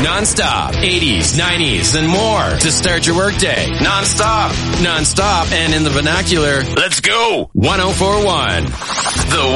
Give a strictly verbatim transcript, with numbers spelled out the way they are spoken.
Non-stop. eighties, nineties, and more to start your workday. Non-stop. Non-stop. And in the vernacular, let's go. one oh four one. The